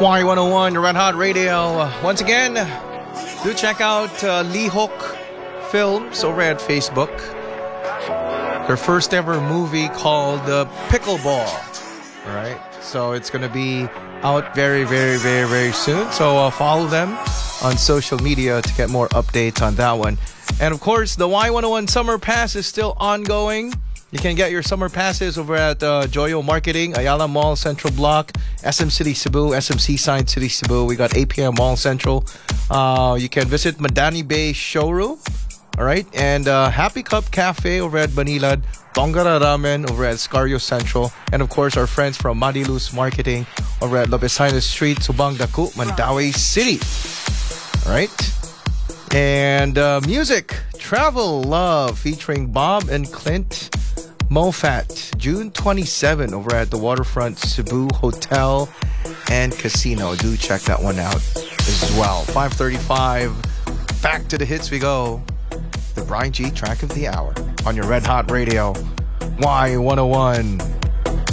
Y101, Red Hot Radio. Once again, do check out Lee Hook Films over at Facebook. Their first ever movie called Pickleball. All right, so it's going to be out very, very, very, very soon. So follow them on social media to get more updates on that one. And of course, the Y101 Summer Pass is still ongoing. You can get your summer passes over at Joyo Marketing, Ayala Mall Central Block, SM City Cebu, SM Seaside City Cebu. We got APM Mall Central. You can visit Madani Bay Showroom. All right. And Happy Cup Cafe over at Banilad, Tongara Ramen over at Scario Central. And of course, our friends from Madiluz Marketing over at Lopesina Street, Subang Daku, Mandaue City. All right. And music, Travel Love featuring Bob and Clint Mofat, June 27 over at the Waterfront Cebu Hotel and Casino. Do check that one out as well. 5:35, back to the hits we go. The Brian G track of the hour on your Red Hot Radio, Y101.